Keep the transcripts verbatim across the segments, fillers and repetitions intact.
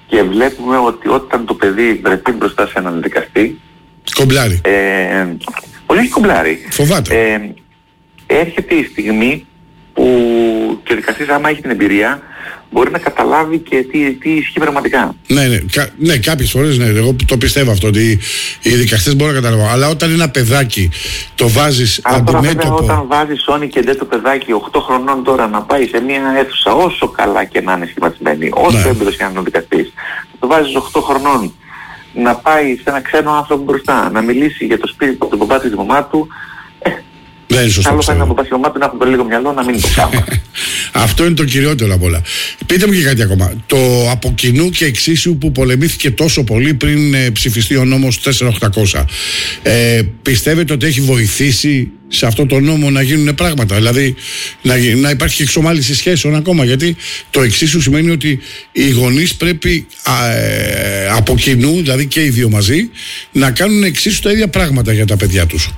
και βλέπουμε ότι όταν το παιδί βρεθεί μπροστά σε έναν δικαστή, κομπλάρει. Ε, όχι κομπλάρει. Φοβάται. Ε, έρχεται η στιγμή που και ο δικαστής, άμα έχει την εμπειρία, μπορεί να καταλάβει και τι, τι ισχύει πραγματικά. Ναι, ναι, κα, ναι, κάποιες φορές ναι, εγώ το πιστεύω αυτό ότι οι δικαστές μπορούν να καταλάβουν. Αλλά όταν ένα παιδάκι το βάζεις αντιμέτωπο. Όταν βάζεις Σόνι και ντε το παιδάκι οκτώ χρονών τώρα να πάει σε μια αίθουσα, όσο καλά και να είναι σχηματισμένη, όσο ναι. έμπειρος και να είναι ο δικαστής, το βάζεις οκτώ χρονών να πάει σε ένα ξένο άνθρωπο μπροστά, να μιλήσει για το σπίτι του, τον παπά του, τη μαμά του. Δεν είναι σωστό. Καλό θα είναι από πασιωμά του να έχουν το λίγο μυαλό να μην το κάνουμε. Αυτό είναι το κυριότερο απ' όλα. Πείτε μου και κάτι ακόμα. Το από κοινού και εξίσου που πολεμήθηκε τόσο πολύ πριν ε, ψηφιστεί ο νόμος τέσσερα χιλιάδες οκτακόσια. Ε, πιστεύετε ότι έχει βοηθήσει σε αυτό το νόμο να γίνουν πράγματα? Δηλαδή να, να υπάρχει και εξομάλυση σχέσεων ακόμα? Γιατί το εξίσου σημαίνει ότι οι γονείς πρέπει α, ε, από κοινού, δηλαδή και οι δύο μαζί, να κάνουν εξίσου τα ίδια πράγματα για τα παιδιά τους.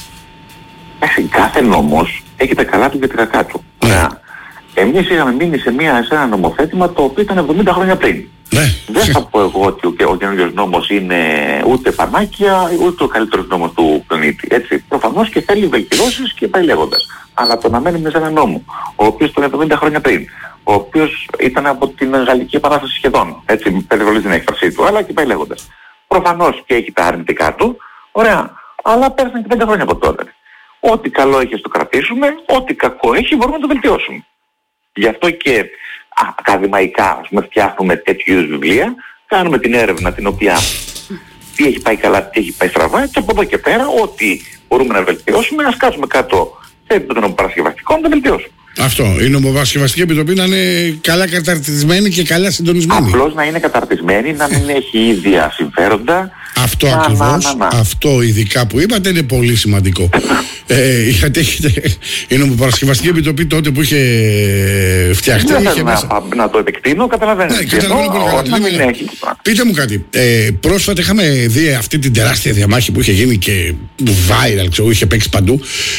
Κάθε νόμος έχει τα καλά του και τα κακά του. Ναι. Εμείς είχαμε μείνει σε, μια, σε ένα νομοθέτημα το οποίο ήταν εβδομήντα χρόνια πριν. Ναι. Δεν θα πω εγώ ότι ο, ο καινούργιος νόμος είναι ούτε πανάκια, ούτε ο καλύτερος νόμος του πλανήτη. Έτσι, προφανώς και θέλει βελτιώσεις και πάει λέγοντας. Αλλά το να μένουμε σε ένα νόμο, ο οποίος ήταν εβδομήντα χρόνια πριν, ο οποίος ήταν από την Γαλλική Επανάσταση σχεδόν, έτσι, περιβολή την έκφρασή του, αλλά και πάει λέγοντας. Προφανώς και έχει τα αρνητικά του, ωραία, αλλά πέρασαν και πέντε χρόνια από τότε. Ό,τι καλό έχει το κρατήσουμε, ό,τι κακό έχει μπορούμε να το βελτιώσουμε. Γι' αυτό και ακαδημαϊκά, ας πούμε, φτιάχνουμε τέτοιου είδους βιβλία, κάνουμε την έρευνα την οποία τι έχει πάει καλά, τι έχει πάει στραβά και από εδώ και πέρα ό,τι μπορούμε να βελτιώσουμε, ας κάτσουμε κάτω σε επίπεδο νομοπαρασκευαστικό να το βελτιώσουμε. Αυτό, η νομοπαρασκευαστική επιτροπή να είναι καλά καταρτισμένη και καλά συντονισμένη. Απλώς να είναι καταρτισμένη, να μην έχει ίδια συμφέροντα. Αυτό να, ακριβώς, να, να, να. αυτό ειδικά που είπατε είναι πολύ σημαντικό. ε, γιατί έχετε, η νομοπαρασκευαστική επιτροπή τότε που είχε φτιαχτεί. Δεν είχε να, μέσα... να το επεκτείνω, καταλαβαίνετε. Ναι, καταλαβαίνω πολύ καλά. Να μην έχει. Πείτε μου κάτι. Ε, πρόσφατα είχαμε δει αυτή την τεράστια διαμάχη που είχε γίνει και viral, ξέρω, είχε παίξει παντού.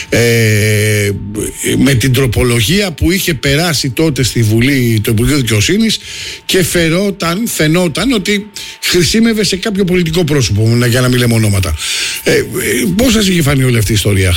Ε, με την τροπολογία που είχε περάσει τότε στη Βουλή του Υπουργείου Δικαιοσύνης και φερόταν, φαινόταν ότι χρησιμεύε σε κάποιο πολιτικό πρόσωπο, για να μην λέμε ονόματα. Ε, ε, πώς σας είχε φανεί όλη αυτή η ιστορία?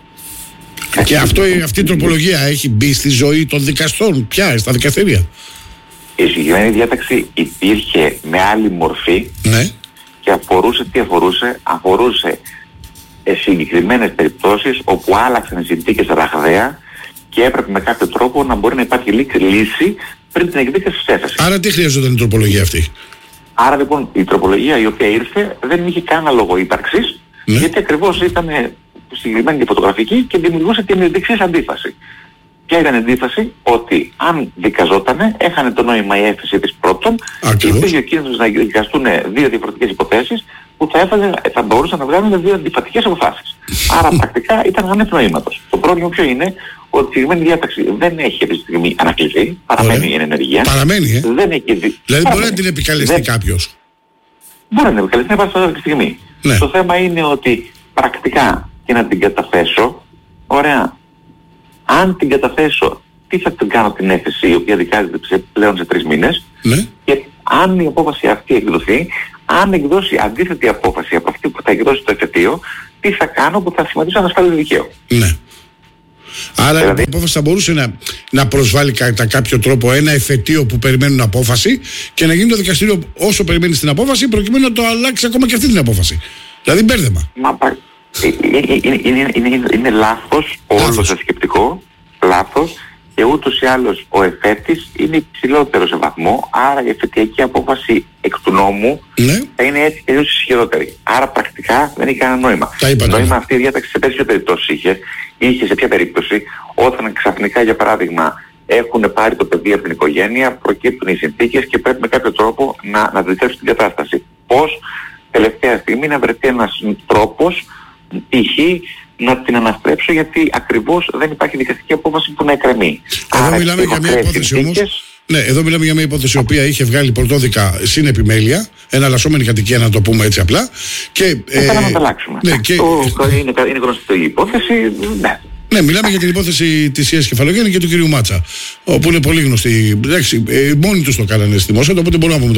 Και αυτό, αυτή η τροπολογία έχει μπει στη ζωή των δικαστών πια, στα δικαστήρια? Η συγκεκριμένη διάταξη υπήρχε με άλλη μορφή, ναι. Και αφορούσε, τι αφορούσε? Αφορούσε ε, συγκεκριμένες περιπτώσεις όπου άλλαξαν οι συνθήκες ραγδαία και έπρεπε με κάποιο τρόπο να μπορεί να υπάρχει λύση πριν την εκδίκαση της έφεσης. Άρα τι χρειαζόταν η τροπολογία αυτή? Άρα λοιπόν η τροπολογία η οποία ήρθε δεν είχε κανένα λόγο ύπαρξης, ναι. Γιατί ακριβώς ήταν συγκεκριμένη και φωτογραφική και δημιουργούσε την εξής αντίφαση. Ποια ήταν η αντίφαση? Ότι αν δικαζότανε, έχανε το νόημα η έφεση της πρώτον και υπήρχε ο κίνδυνος να δικαστούν δύο διαφορετικές υποθέσεις που θα, έφανε, θα μπορούσαν να βγάλουν δύο αντιφατικές αποφάσεις. Άρα πρακτικά ήταν άνευ νοήματος. Το πρόβλημα ποιο είναι? Ότι η συγκεκριμένη διάταξη δεν έχει αυτή τη στιγμή ανακληθεί, παραμένει εν ενεργεία. Παραμένει, ε. Δεν έχει δι... Δηλαδή μπορεί να την επικαλεστεί δεν... κάποιος. Μπορεί να την επικαλεστεί αυτή τη στιγμή. Ναι. Το θέμα είναι ότι πρακτικά και να την καταθέσω, ωραία, αν την καταθέσω, τι θα την κάνω την έφεση η οποία δικάζεται πλέον σε τρεις μήνες, ναι. Και αν η απόφαση αυτή εκδοθεί, αν εκδώσει αντίθετη απόφαση από αυτή που θα εκδώσει το εφετείο, τι θα κάνω που θα σχηματίσω ανασφάλεια δικαίου. Ναι. Άρα δηλαδή, η απόφαση θα μπορούσε να, να προσβάλλει κατά κάποιο τρόπο ένα εφετείο που περιμένουν απόφαση και να γίνει το δικαστήριο όσο περιμένει την απόφαση προκειμένου να το αλλάξει ακόμα και αυτή την απόφαση. Δηλαδή μπέρδεμα. Μα, είναι, είναι, είναι, είναι, είναι λάθος όλο το σκεπτικό, λάθος, και ούτως ή άλλως ο εφέτης είναι υψηλότερο σε βαθμό, άρα η εφετειακή απόφαση εκ του νόμου, ναι. Θα είναι έτσι και αλλιώς ισχυρότερη. Άρα πρακτικά δεν έχει κανένα νόημα. Το νόημα αυτή η διάταξη σε τέτοιες περιπτώσεις είχε, είχε σε ποια περίπτωση, όταν ξαφνικά για παράδειγμα έχουν πάρει το παιδί από την οικογένεια, προκύπτουν οι συνθήκες και πρέπει με κάποιο τρόπο να, να διθέσουν την κατάσταση. Πώς τελευταία στιγμή να βρεθεί ένας τρόπος, π.χ. να την αναστρέψω, γιατί ακριβώς δεν υπάρχει δικαστική απόφαση που να εκκρεμεί. Εδώ Άρα, μιλάμε για μια υπόθεση όμως. Ναι, εδώ μιλάμε για μια υπόθεση η οποία είχε βγάλει πρωτόδικα συν επιμέλεια, εναλλασσόμενη κατοικία, να το πούμε έτσι απλά. Και, ε, θα να το αλλάξουμε. Ναι, και, το, είναι, είναι γνωστή η υπόθεση. Ναι. Ναι, μιλάμε για την υπόθεση της Ιας Κεφαλογέννη και του κυρίου Μάτσα, όπου είναι πολύ γνωστή. Εντάξει, ε, μόνοι τους το κάνανε στη δημόσια, οπότε μπορούμε να πούμε.